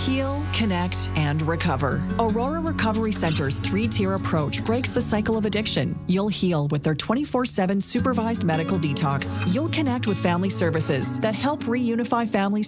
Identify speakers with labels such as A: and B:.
A: Heal, connect, and recover. Aurora Recovery Center's 3-tier approach breaks the cycle of addiction. You'll heal with their 24/7 supervised medical detox. You'll connect with family services that help reunify families